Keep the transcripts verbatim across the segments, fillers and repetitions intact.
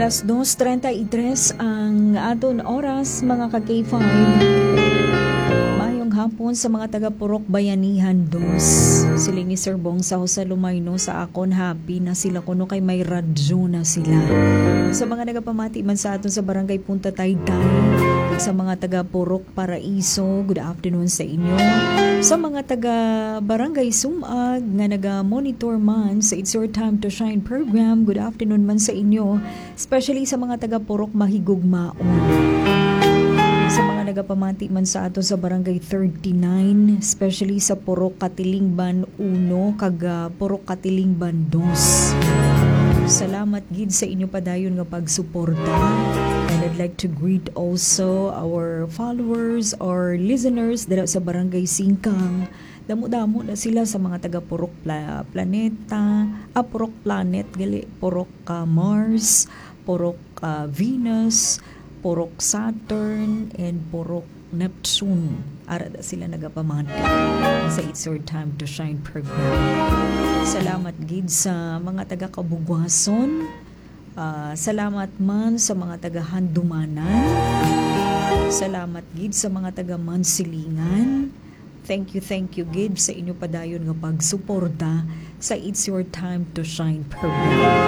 Alas dos treinta y tres ang aton oras mga ka-K five. Mayong hapon sa mga taga-Purok Bayanihan dos. Siling ni Sir Bong sa Jose Lumayno sa akon happy na sila kuno kay may radyo na sila. Sa mga nagapamati man sa aton sa Barangay Punta Taytay, sa mga taga-Purok Paraiso, good afternoon sa inyo. Sa mga taga-Barangay Sumag nga naga-monitor man sa It's Your Time to Shine program, good afternoon man sa inyo. Especially sa mga taga-Purok Mahigugmaon. Sa mga nagapamati man sa ato sa Barangay thirty-nine, especially sa Purok Katilingban one kag Purok Katilingban two. Salamat gid sa inyo padayon nga pagsuporta. And I'd like to greet also our followers or listeners dito sa Barangay Singkang. Damo-damo na sila sa mga taga Purok Pla- Planeta, ah, Purok Planet, gali, Purok uh, Mars, Purok uh, Venus, Purok Saturn, and Purok Neptune. Ara da sila nagapamati sa It's Your Time to Shine program. Salamat gid sa mga taga Kabugwason. Uh, salamat man sa mga taga Handumanan. Salamat gid sa mga taga Mansilingan. Thank you, thank you gid sa inyo padayon nga pagsuporta sa It's Your Time to Shine program.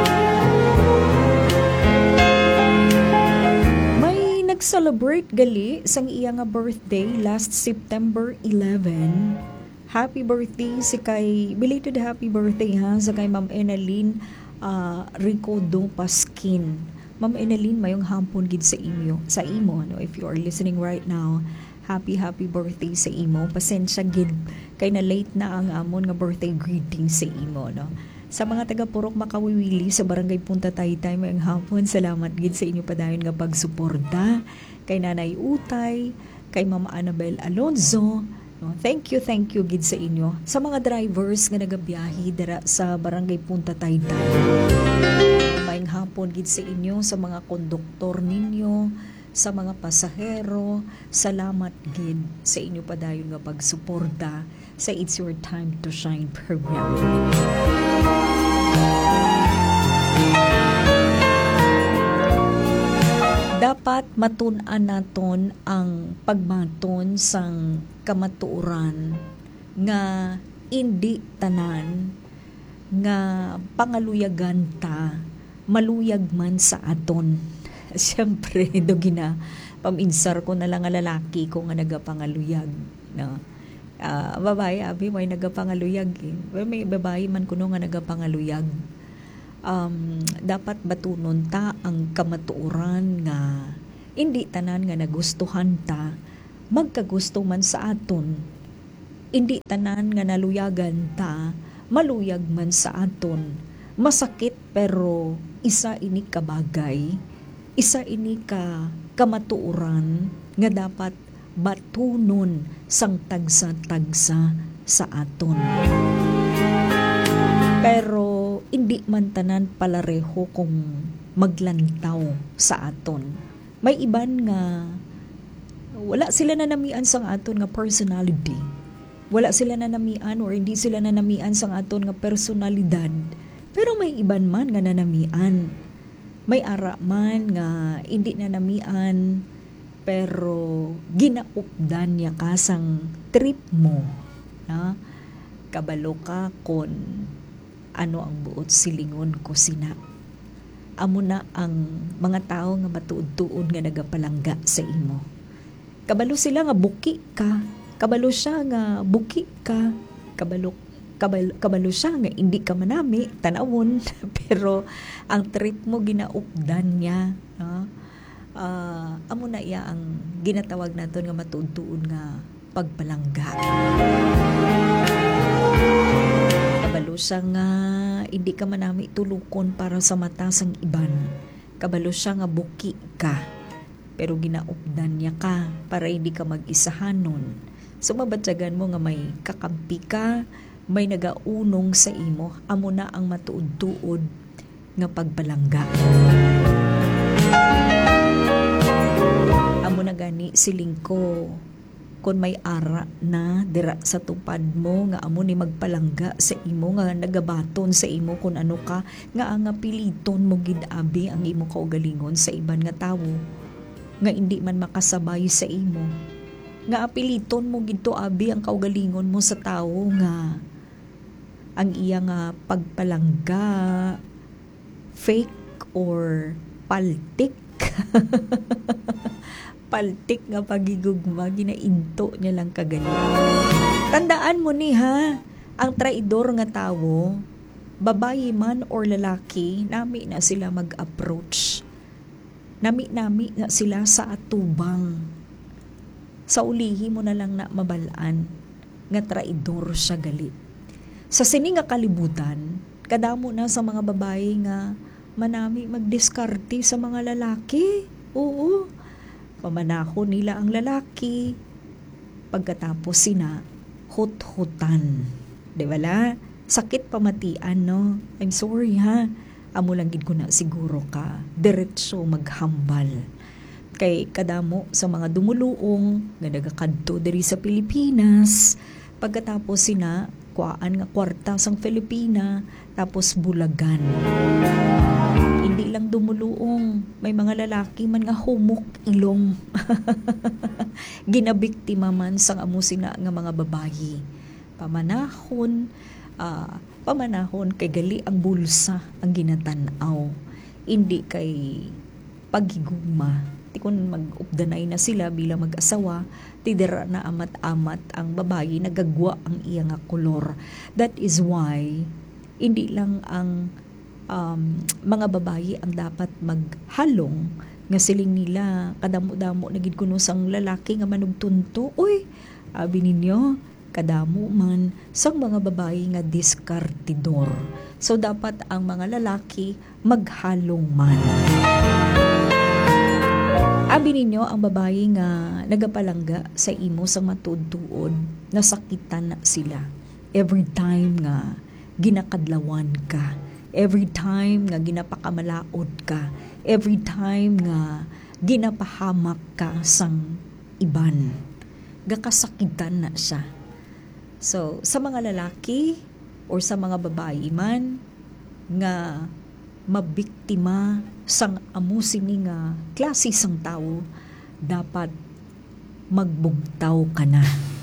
May nag-celebrate gali sang iya nga birthday last September eleventh. Happy birthday si kay belated happy birthday ha sa kay Ma'am Enaline uh, Ricodo Paskin. Ma'am Enaline, mayong hampon gid sa imo, sa imo no, if you are listening right now. Happy happy birthday sa imo. Pasensya gid kay na late na ang amon nga birthday greeting sa imo no. Sa mga taga Purok Makawiwili sa Barangay Punta Taytay, mayong hapon, salamat gid sa inyo padayon nga pagsuporta kay Nanay Utay, kay Ma'am Annabel Alonzo. No, thank you, thank you gid sa inyo. Sa mga drivers nga nagabiyahe dira sa Barangay Punta Taytay. Mayong hapon gid sa inyo, sa mga konduktor ninyo, sa mga pasahero, salamat gid sa inyo padayon nga pagsuporta sa It's Your Time to Shine program. Dapat matun-an naton ang pagmaton sang kamatuoran nga indi tanan nga pangaluyagan ta maluyag man sa aton. Siyempre, do gina paminsar ko na lang nga lalaki ko nga nagapangaluyag no. Uh, babae abi may nagapangaluyag eh. May babae man kuno nga nagapangaluyag. Um, dapat batunon ta ang kamatuoran nga hindi tanan nga nagustuhan ta magkagusto man sa aton. Hindi tanan nga naluyagan ta maluyag man sa aton. Masakit pero isa ini kabagay, isa ini ka kamatuoran nga dapat batunon sang tagsa-tagsa sa aton. Pero hindi man tanan palareho kung maglantaw sa aton. May iban nga wala sila nanamian sang aton nga personality. Wala sila nanamian or hindi sila nanamian sang aton nga personalidad. Pero may iban man nga nanamian. May ara man nga hindi nanamian pero ginaupdan niya kasang trip mo na kabalo ka kon ano ang buot silingon ko sina. Amo na ang mga tao nga matuod-tuod nga nagapalangga sa imo. Kabalo sila nga buki ka, kabalo siya nga buki ka, kabalo kabalo, kabalo siya nga hindi ka manami tanawon pero ang trip mo ginaupdan niya no? Uh, amo na iya ang ginatawag naton nga matuod-tuod nga pagpalangga. Kabalo siya nga hindi ka manami tulukon para sa mata sang iban. Kabalo siya nga buki ka pero ginaupdan niya ka para hindi ka mag-isahanon. So mabatyagan mo nga may kakampi ka, may nagaunong sa imo, amo na ang matuod-tuod nga pagbalangga. Amo na gani siling ko kung may ara na dira sa tupad mo nga amo ni magpalangga sa imo nga nagabaton sa imo kung ano ka nga ang piliton mo gid abi ang imo kaugalingon sa iban nga tawo nga hindi man makasabay sa imo nga apiliton mo gid to abi ang kaugalingon mo sa tawo nga ang iya nga pagpalangga fake or paltik paltik nga pagigugma ginainto niya lang kagali. Tandaan mo ni ha, ang traidor nga tawo, babae man or lalaki, nami na sila mag-approach. Nami-nami na sila sa atubang. Sa ulihi mo na lang na mabalaan nga traidor siya gali. Sa sini nga kalibutan, kadamo na sa mga babae nga manami magdiskarte sa mga lalaki. Oo. Pamanahon nila ang lalaki. Pagkatapos sina hut-hutan. Di ba la? Sakit pamatian, no? I'm sorry ha. Amo lang gid ko na siguro ka. Diretso maghambal. Kay kadamo sa mga dumuluong nga nagakadto diri sa Pilipinas. Pagkatapos sina kuaan nga kwarta sang Filipina tapos bulagan. Hindi lang dumuluong, may mga lalaki man nga humok ilong. Ginabiktima man sang amo sina nga mga babayi. Pamanahon, uh, pamanahon kay gali ang bulsa ang ginatanaw. Hindi kay paghigugma. Ti kun mag-updanay na sila bilang mag-asawa, tidira na amat-amat ang babayi, nagagwa ang iya nga kolor. That is why, hindi lang ang um, mga babayi ang dapat maghalong nga siling nila kadamo-damo nagid kuno sang lalaki nga manugtunto. Uy, abi ninyo, kadamo man sang mga babayi nga diskartidor. So dapat ang mga lalaki maghalong man. Abi ninyo ang babayi nga nagapalangga sa imo sa matudtuod, nasakitan na sila. Every time nga ginakadlawan ka, every time nga ginapakamalaod ka, every time nga ginapahamak ka sang iban, gakasakitan na siya. So, sa mga lalaki or sa mga babae man nga mabiktima sang amo sini nga klase sang tao, dapat magbugtaw ka na.